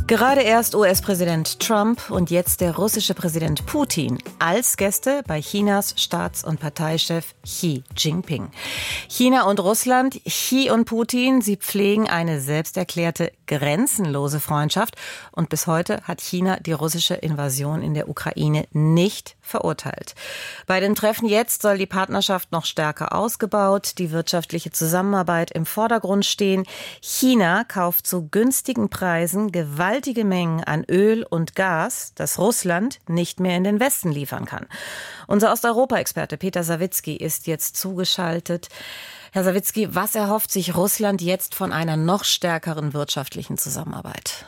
Gerade erst US-Präsident Trump und jetzt der russische Präsident Putin als Gäste bei Chinas Staats- und Parteichef Xi Jinping. China und Russland, Xi und Putin, sie pflegen eine selbsterklärte grenzenlose Freundschaft. Und bis heute hat China die russische Invasion in der Ukraine nicht verurteilt. Bei dem Treffen jetzt soll die Partnerschaft noch stärker ausgebaut, die wirtschaftliche Zusammenarbeit im Vordergrund stehen. China kauft zu günstigen Preisen gewaltige Mengen an Öl und Gas, das Russland nicht mehr in den Westen liefern kann. Unser Osteuropa-Experte Peter Sawicki ist jetzt zugeschaltet. Herr Sawicki, was erhofft sich Russland jetzt von einer noch stärkeren wirtschaftlichen Zusammenarbeit?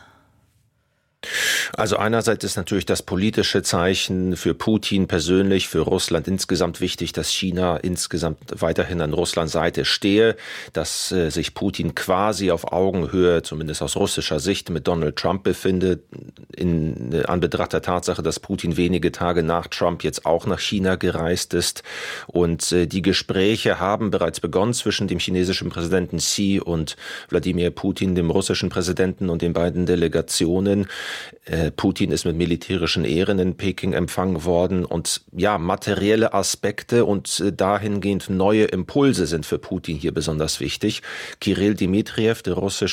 Also einerseits ist natürlich das politische Zeichen für Putin persönlich, für Russland insgesamt wichtig, dass China insgesamt weiterhin an Russlands Seite stehe, dass sich Putin quasi auf Augenhöhe, zumindest aus russischer Sicht, mit Donald Trump befindet, in Anbetracht der Tatsache, dass Putin wenige Tage nach Trump jetzt auch nach China gereist ist. Und die Gespräche haben bereits begonnen zwischen dem chinesischen Präsidenten Xi und Wladimir Putin, dem russischen Präsidenten, und den beiden Delegationen. Putin ist mit militärischen Ehren in Peking empfangen worden und ja, materielle Aspekte und dahingehend neue Impulse sind für Putin hier besonders wichtig. Kirill Dmitriev,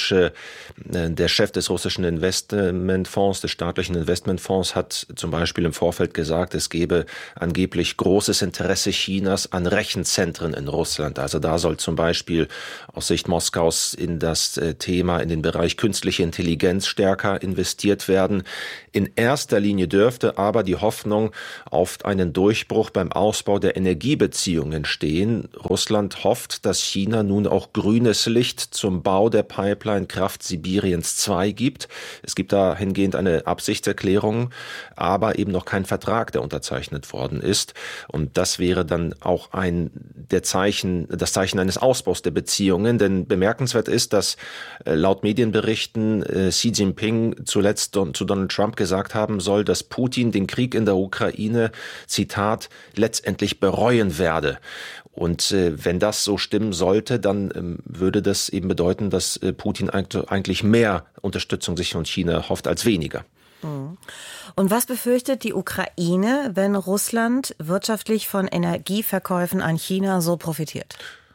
der Chef des russischen Investmentfonds, des staatlichen Investmentfonds, hat zum Beispiel im Vorfeld gesagt, es gebe angeblich großes Interesse Chinas an Rechenzentren in Russland. Also da soll zum Beispiel aus Sicht Moskaus in das Thema, in den Bereich künstliche Intelligenz stärker investiert werden. In erster Linie dürfte aber die Hoffnung auf einen Durchbruch beim Ausbau der Energiebeziehungen stehen. Russland hofft, dass China nun auch grünes Licht zum Bau der Pipeline Kraft Sibiriens 2 gibt. Es gibt dahingehend eine Absichtserklärung, aber eben noch kein Vertrag, der unterzeichnet worden ist. Und das wäre dann auch das Zeichen eines Ausbaus der Beziehungen. Denn bemerkenswert ist, dass laut Medienberichten Xi Jinping zuletzt zu Donald Trump gesagt haben soll, dass Putin den Krieg in der Ukraine, Zitat, letztendlich bereuen werde. Und wenn das so stimmen sollte, dann würde das eben bedeuten, dass Putin eigentlich mehr Unterstützung sich von China hofft als weniger. Und was befürchtet die Ukraine, wenn Russland wirtschaftlich von Energieverkäufen an China so profitiert?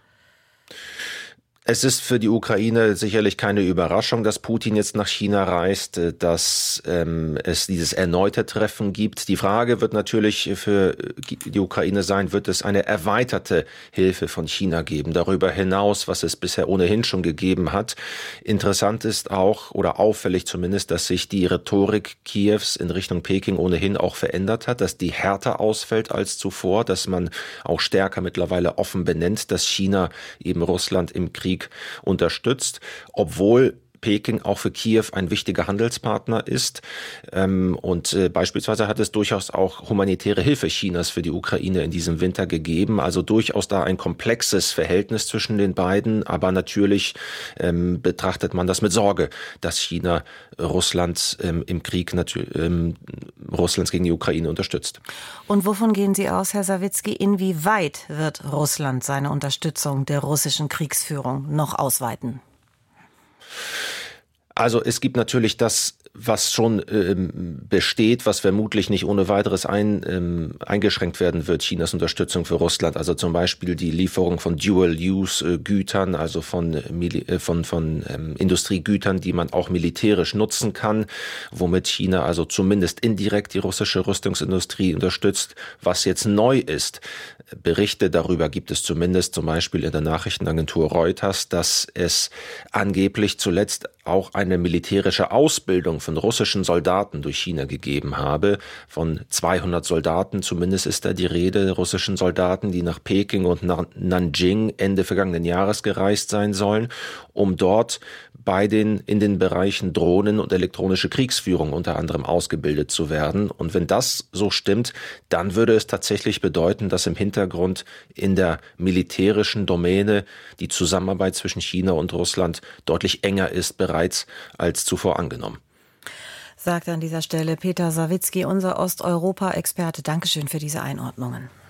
Es ist für die Ukraine sicherlich keine Überraschung, dass Putin jetzt nach China reist, dass es dieses erneute Treffen gibt. Die Frage wird natürlich für die Ukraine sein, wird es eine erweiterte Hilfe von China geben, darüber hinaus, was es bisher ohnehin schon gegeben hat. Interessant ist auch, oder auffällig zumindest, dass sich die Rhetorik Kiews in Richtung Peking ohnehin auch verändert hat, dass die härter ausfällt als zuvor, dass man auch stärker mittlerweile offen benennt, dass China eben Russland im Krieg unterstützt, obwohl Peking auch für Kiew ein wichtiger Handelspartner ist. Und beispielsweise hat es durchaus auch humanitäre Hilfe Chinas für die Ukraine in diesem Winter gegeben. Also durchaus da ein komplexes Verhältnis zwischen den beiden. Aber natürlich betrachtet man das mit Sorge, dass China Russland im Krieg Russlands gegen die Ukraine unterstützt. Und wovon gehen Sie aus, Herr Sawicki? Inwieweit wird Russland seine Unterstützung der russischen Kriegsführung noch ausweiten? Also es gibt natürlich das, was schon besteht, was vermutlich nicht ohne weiteres eingeschränkt werden wird, Chinas Unterstützung für Russland. Also zum Beispiel die Lieferung von Dual-Use-Gütern, also von Industriegütern, die man auch militärisch nutzen kann, womit China also zumindest indirekt die russische Rüstungsindustrie unterstützt. Was jetzt neu ist, Berichte darüber gibt es zumindest zum Beispiel in der Nachrichtenagentur Reuters, dass es angeblich zuletzt auch eine militärische Ausbildung von russischen Soldaten durch China gegeben habe. Von 200 Soldaten zumindest ist da die Rede, russischen Soldaten, die nach Peking und nach Nanjing Ende vergangenen Jahres gereist sein sollen, um dort in den Bereichen Drohnen und elektronische Kriegsführung unter anderem ausgebildet zu werden. Und wenn das so stimmt, dann würde es tatsächlich bedeuten, dass im Hintergrund in der militärischen Domäne die Zusammenarbeit zwischen China und Russland deutlich enger ist bereits als zuvor angenommen. Sagt an dieser Stelle Peter Sawicki, unser Osteuropa-Experte. Dankeschön für diese Einordnungen.